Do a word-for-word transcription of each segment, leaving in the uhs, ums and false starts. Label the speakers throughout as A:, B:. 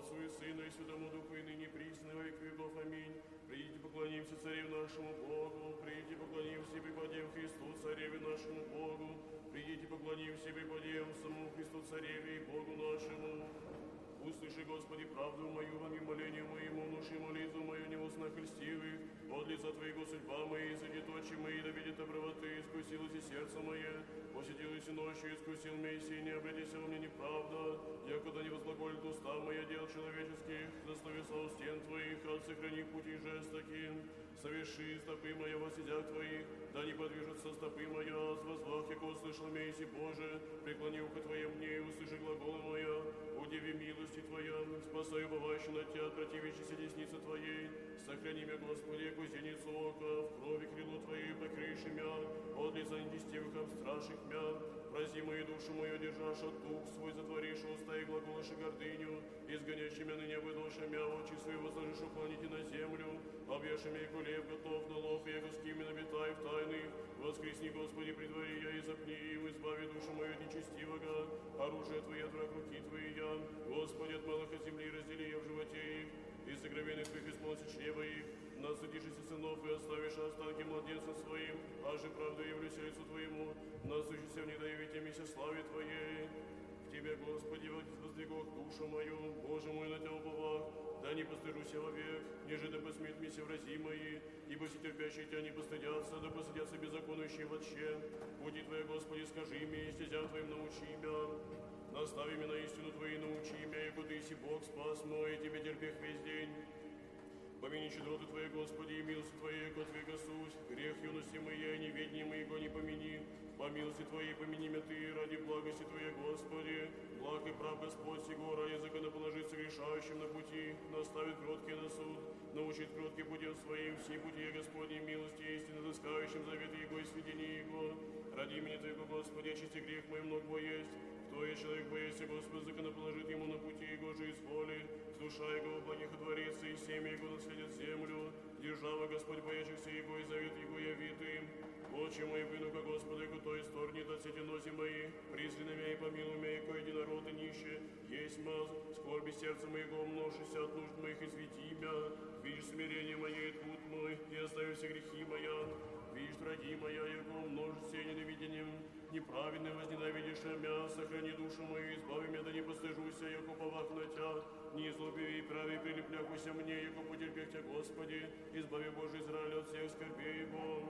A: Отцу и Сыну и Святому Духу, и ныне присно, во веки веков. Аминь. Придите, поклонимся Царю нашему Богу, придите, поклонимся и преподем Христу, Цареве нашему Богу, придите, поклонимся и преподем самому Христу, Цареве и Богу нашему. Услыши, Господи, правду мою, во молению моему, внуши молитву мою неустных льстивых, от лица Твоего судьба моя, и среди точи мои, да видит правоты, искусилось и сердце мое, посетилось и ночью, искусил меня, и сей не обретися во мне неправда, якогда не возглаголит уста моя дел человеческих, на слове слов стен Твоих, рад сохрани пути жестоким, соверши стопы моя во сидях Твоих, да не подвижутся стопы моя, с возвах, яко услышал меня, иси Боже, преклони ухо Твое мне, и услыши глаголы моя, удиви милость Твоя, спасай убывающий на Тебя, противящийся десницы Твоей, сохрани меня, Господи, яко зеницу ока, в крови крылу Твоей покрыши мя, от лица нечестивых обстраших мя, прази мою душу мою, держашь от дух свой, затворишь уста и глаголыши гордыню, изгонящий меня ныне выдоша мя, очи свои возложишь уклоните на землю, объешь меня, яко лев готов на лов, яко с кем обитай в тайных, воскресни, Господи, предвари я и запни, и избави душу мою от нечестивого, оружие Твое, враг руки Твои я, Господи, от малых от земли раздели я в животе их, из сокровенных Твоих исполнится чрева их, насытишься сынов и оставишь останки младенцам своим, а же правду явлюсь лицу Твоему, насущишься в них да явитемися славе Твоей. К Тебе, Господи, воздвигох душу мою, Боже мой, на Тебя уповах, да не постыжуся вовек, неже да посмеют мися врази мои, ибо все терпящие Тебя не постыдятся, да постыдятся беззаконующие вообще. Пути Твои, Господи, скажи мне, и стезям Твоим научи меня. Настави меня на истину Твою, научи меня, яко Ты си Бог спас мой, и Тебе терпех весь день. Помяни щедроты Твоей, Господи, и милости Твоей, яко Твоего суть, грех юности моей, неведение моего не помяни. По милости Твоей помяни меня Ты, ради благости Твоей, Господи. Благ и прав Господь сего, ради законоположиться грешающим на пути, наставит кроткий на суд, научит кроткий путем своим, все пути Господней милости, истинно доскающим завет Его и сведения Его. Ради имени Твоего, Господи, очисти грех мой много есть. Кто я человек, боясь Господь, законоположит ему на пути Его же изволи, душа Его в благих отворится, и семя Его наследит землю, держава Господь, боящихся Его, и завет Его явит им. Отче мой, вынука Господа, яко то исторгнет от сети нози мои, призри на меня и помилуй меня, яко единород и нище, есть маз, скорби сердца моего, умножися от нужд моих, и свети мя, видишь смирение мое и труд мой, и остави все грехи моя. Видишь, враги моя, яко умножит все ненавидением, неправедно возненавидишь мя, сохрани душу мою, избави меня, да не постыжуся, яко повах на Тя, не злобиви и прави прилепляхуся мне, яко потерпех Тя, Господи, избави Божий Израиль от всех скорбей Его.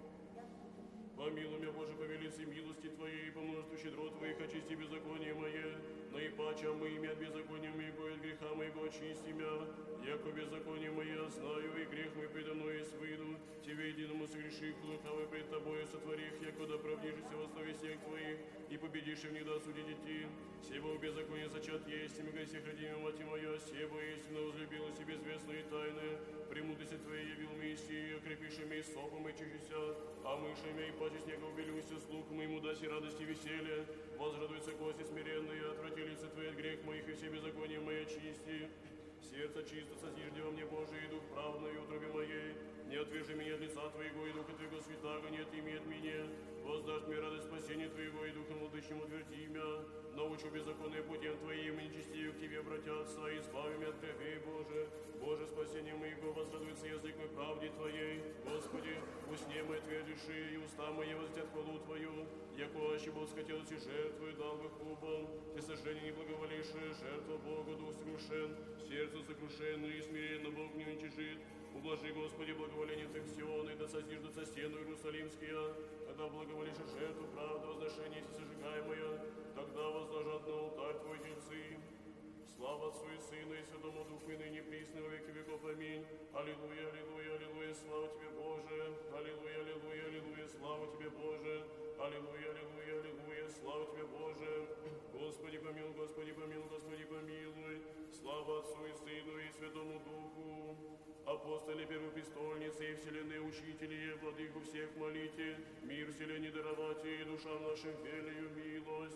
A: Помилуй меня, Боже, по велице милости Твоей, по множеству щедрот Твоих, очисти беззаконие мое, наипаче омыми от беззакония моего, и от греха моего очисти мя, яко беззаконие мое знаю, и грех мой предо мной есть выйду, Тебе единому согрешив, лукавый пред Тобою сотворив, яко да правдишься во слове всех Твоих, и победишь в них да судить идти. Сего в беззаконии зачат есть, и мега всех родимя мать моя, сего истинно возлюбилась и безвестно и тайное, премудрости Твоей явил Моисей, окрепишь имя и сопом и чищися, а мыши имя и паче снега убелюся, слух моему даси радость и веселье, возрадуются кости смиренные, отврати лица Твои от грех моих, и все беззакония мои очисти. Сердце чисто созижди во мне, Боже, и дух правный, и утробе моей. Не отвержи меня от лица Твоего, и духа Твоего святаго не отыми от меня. Воздашь мне радость спасения Твоего, и духом владычным утверди меня. Научу беззаконные путем Твоим, и нечестивые к Тебе обратятся, и избави меня от грехей, Боже. Боже, спасение моего, возрадуется язык мой правде Твоей. Господи, усне мой твердиши, и уста мои возвестят хвалу Твою. Яко аще Бог хотелось и жертву, и дал бы хубом. Ты сожжение не благоволившее, жертва Богу, дух сокрушен, сердце сокрушенное, и смиренно Бог не уничижит. Ублажи, Господи, благоволение Твоих Сиона, и да созиждутся стену Иерусалимские. Когда благоволишь жертву, правду, возношение, если сожигаемое, тогда возложат на алтарь Твой дельцы. Слава Отцу и Сыну и Святому Духу, и ныне присно во веки веков. Аминь. Аллилуйя, аллилуйя, аллилуйя, слава Тебе, Боже. Аллилуйя, аллилуйя, аллилуйя, слава Тебе, Боже. Аллилуйя, аллилуйя, аллилуйя, слава Тебе, Боже. Господи помилуй, Господи помилуй, Господи помилуй. Слава Отцу и Сыну и Святому Духу. Апостоли первопрестольницы и вселенные учители, владыку всех молите, мир вселенной даровате, и душам нашим велию милость.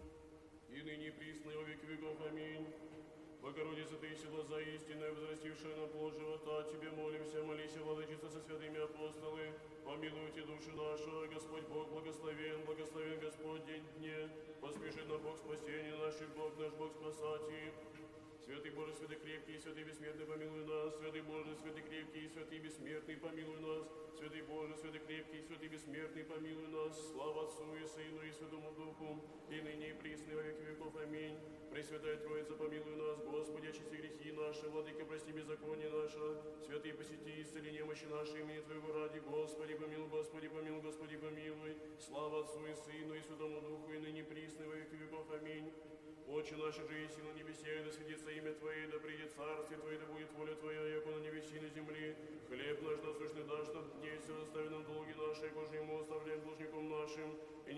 A: И ныне присно во веки веков. Аминь. Богородица, Ты сила за истинное, возрастившая на плод живота, Тебе молимся, молись, владычица со святыми апостолы, помилуйте души нашу, Господь Бог благословен, благословен Господь день дне, поспешит на Бог спасения наших, Бог наш Бог спасати. Святый Святый Боже, святый крепкий, святый бессмертный, помилуй нас. Святый Боже, святый крепкий, святый бессмертный, помилуй нас. Святый Боже, святый крепкий, святый бессмертный, помилуй нас. Слава Отцу и Сыну и Святому Духу, и ныне и присно во веки веков. Аминь. Пресвятая Троица, помилуй нас. Господи, очисти грехи наши. Владыка, прости беззаконие наше. Святый, посети, исцели немощи наши, имени Твоего ради. Господи, помилуй, Господи, помилуй, Господи, помилуй. Слава Отцу и Сыну и Святому Духу, и ныне и присно во веки веков. Аминь. Отче наш, же еси на небесе, да светится имя Твое, да придет царствие Твое, да будет воля Твоя, яко на небеси и на земле. Хлеб наш насущный дашь нам днесь, и остави нам долги наши, яко же ему оставляем должником нашим, и